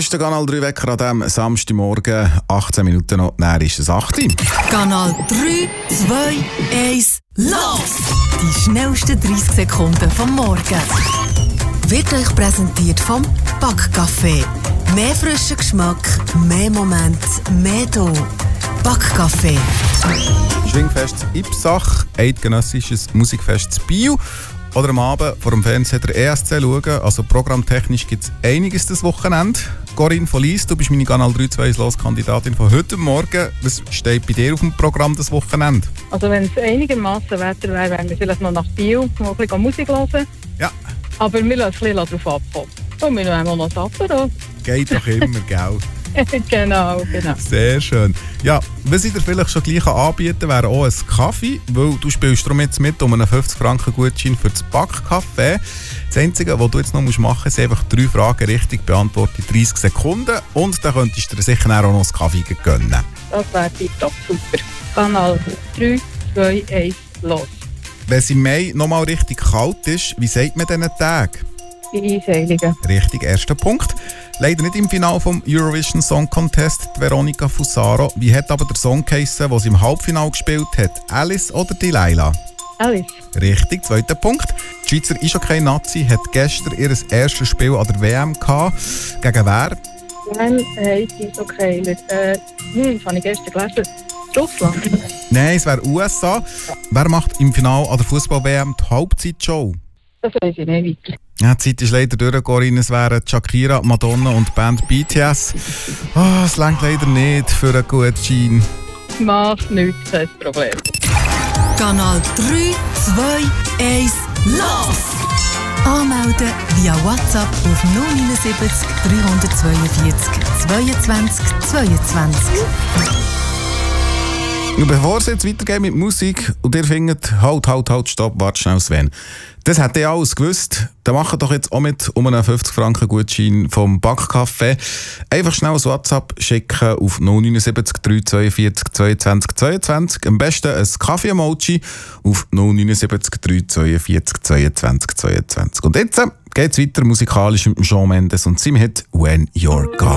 ist der Kanal 3 Wecker an diesem Samstagmorgen. 18 Minuten noch, dann ist es 8 Uhr. Kanal 3, 2, 1, los! Die schnellsten 30 Sekunden vom Morgen. Wird euch präsentiert vom Backcafé. Mehr frischen Geschmack, mehr Moment, mehr do. Backcafé. Schwingfest Ipsach, eidgenössisches Musikfest Biel. Oder am Abend vor dem Fernseher der ESC schauen. Also programmtechnisch gibt es einiges das Wochenende. Corinne von Lies, du bist meine Kanal 3 Los Kandidatin von heute Morgen. Was steht bei dir auf dem Programm das Wochenende? Also wenn es einigermaßen Wetter wäre, wären wir vielleicht noch nach Biel, noch ein bisschen Musik hören. Ja. Aber wir lassen ein bisschen darauf abkommen. Und wir nehmen auch noch das Apero. Geht doch immer, gell? Genau. Sehr schön. Ja, was ich dir vielleicht schon gleich anbieten wäre auch ein Kaffee, weil du spielst darum jetzt mit um einen 50-Franken-Gutschein für das Backcafé. Das Einzige, was du jetzt noch machen musst, sind einfach 3 Fragen richtig beantworten in 30 Sekunden und dann könntest du dir sicher auch noch einen Kaffee gönnen. Das wäre tipptopp super. Kanal 3, 2, 1, los. Wenn es im Mai nochmal richtig kalt ist, wie sagt man diesen Tag? Die Einseiligen. Richtig, erster Punkt. Leider nicht im Finale vom Eurovision Song Contest, Veronica Fusaro. Wie hat aber der Song geheissen, den sie im Halbfinale gespielt hat? Alice oder Delilah? Alice. Richtig, zweiter Punkt. Die Schweizer Eishockey-Nazi hat gestern ihr erstes Spiel an der WM gehabt. Gegen wer? Dann heisst Eishockeyler. Das habe ich gestern gelesen. Russland. Nein, es wäre USA. Wer macht im Finale an der Fußball-WM die Halbzeitshow? Das weiß ich nicht weiter. Ja, die Zeit ist leider durch, Corinne. Es wären Shakira, Madonna und die Band BTS. Es reicht leider nicht für einen Gutschein. Macht nichts, kein Problem. Kanal 3, 2, 1, los! Anmelden via WhatsApp auf 079 342 22 22. Und bevor es jetzt weitergeht mit Musik und ihr findet, halt, stopp, warte schnell, Sven. Das hätte ich alles gewusst. Dann macht doch jetzt auch mit um einen 50-Franken-Gutschein vom Backcafé. Einfach schnell ein WhatsApp schicken auf 079 342 22 22. Am besten ein Kaffee-Emoji auf 079 342 22 22. Und jetzt geht's weiter musikalisch mit dem Shawn Mendes und seinem Hit «When You're Gone».